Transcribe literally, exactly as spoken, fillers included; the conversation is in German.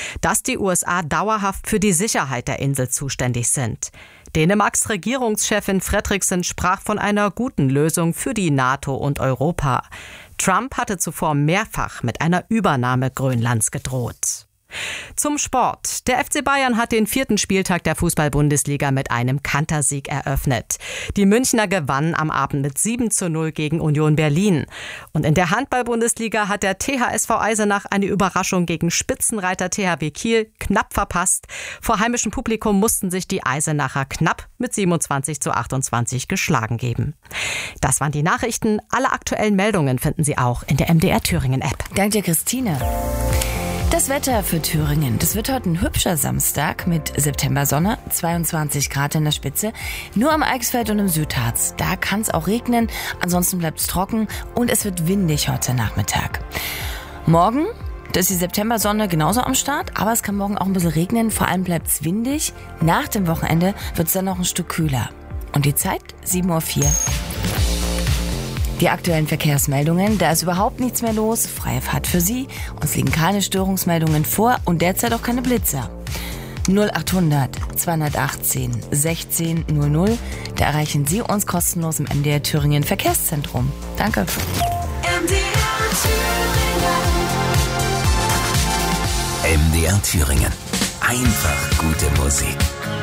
dass die U S A dauerhaft für die Sicherheit der Insel zuständig sind. Dänemarks Regierungschefin Frederiksen sprach von einer guten Lösung für die NATO und Europa. Trump hatte zuvor mehrfach mit einer Übernahme Grönlands gedroht. Zum Sport. Der F C Bayern hat den vierten Spieltag der Fußball-Bundesliga mit einem Kantersieg eröffnet. Die Münchner gewannen am Abend mit sieben zu null gegen Union Berlin. Und in der Handball-Bundesliga hat der T H S V Eisenach eine Überraschung gegen Spitzenreiter T H W Kiel knapp verpasst. Vor heimischem Publikum mussten sich die Eisenacher knapp mit siebenundzwanzig zu achtundzwanzig geschlagen geben. Das waren die Nachrichten. Alle aktuellen Meldungen finden Sie auch in der M D R Thüringen-App. Danke dir, Christine. Das Wetter für Thüringen. Das wird heute ein hübscher Samstag mit Septembersonne, zweiundzwanzig Grad in der Spitze. Nur am Eichsfeld und im Südharz. Da kann es auch regnen, ansonsten bleibt es trocken und es wird windig heute Nachmittag. Morgen, da ist die Septembersonne genauso am Start, aber es kann morgen auch ein bisschen regnen, vor allem bleibt es windig. Nach dem Wochenende wird es dann noch ein Stück kühler. Und die Zeit? sieben Uhr vier. Die aktuellen Verkehrsmeldungen, da ist überhaupt nichts mehr los. Freie Fahrt für Sie. Uns liegen keine Störungsmeldungen vor und derzeit auch keine Blitzer. null achthundert zweihundertachtzehn sechzehn null null. Da erreichen Sie uns kostenlos im M D R Thüringen Verkehrszentrum. Danke. M D R Thüringen. M D R Thüringen. Einfach gute Musik.